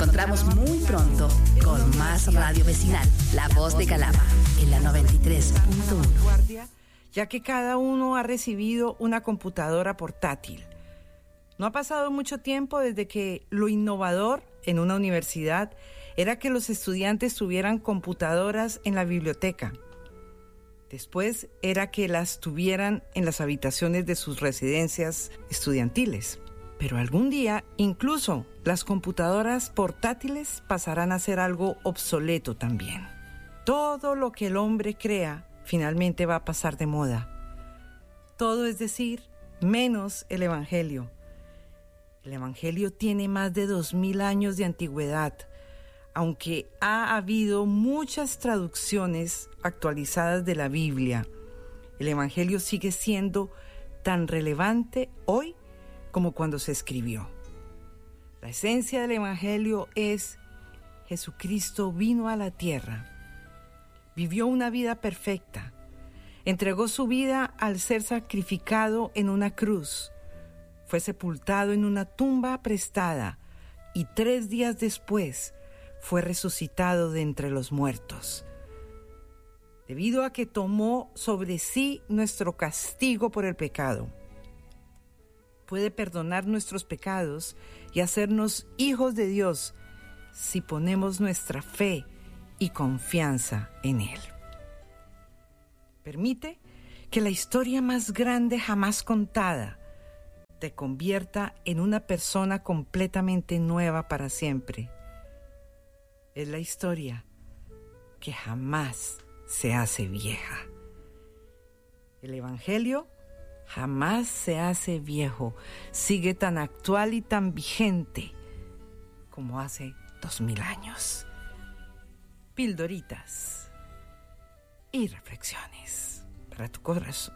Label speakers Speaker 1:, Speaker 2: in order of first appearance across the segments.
Speaker 1: encontramos muy pronto con más Radio Vecinal, La Voz de Calama, en la 93.1.
Speaker 2: Ya que cada uno ha recibido una computadora portátil. No ha pasado mucho tiempo desde que lo innovador en una universidad era que los estudiantes tuvieran computadoras en la biblioteca. Después era que las tuvieran en las habitaciones de sus residencias estudiantiles. Pero algún día, incluso las computadoras portátiles pasarán a ser algo obsoleto también. Todo lo que el hombre crea finalmente va a pasar de moda. Todo, es decir, menos el Evangelio. El Evangelio tiene más de 2000 años de antigüedad, aunque ha habido muchas traducciones actualizadas de la Biblia. El Evangelio sigue siendo tan relevante hoy como cuando se escribió. La esencia del Evangelio es: Jesucristo vino a la tierra, vivió una vida perfecta, entregó su vida al ser sacrificado en una cruz, fue sepultado en una tumba prestada y 3 días después fue resucitado de entre los muertos. Debido a que tomó sobre sí nuestro castigo por el pecado, puede perdonar nuestros pecados y hacernos hijos de Dios si ponemos nuestra fe y confianza en Él. Permite que la historia más grande jamás contada te convierta en una persona completamente nueva para siempre. Es la historia que jamás se hace vieja. El Evangelio jamás se hace viejo, sigue tan actual y tan vigente como hace 2000 años. Pildoritas y reflexiones para tu corazón,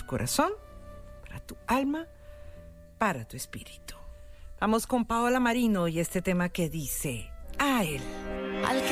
Speaker 2: para tu alma, para tu espíritu. Vamos con Paola Marino y este tema que dice: a Él.
Speaker 1: Al que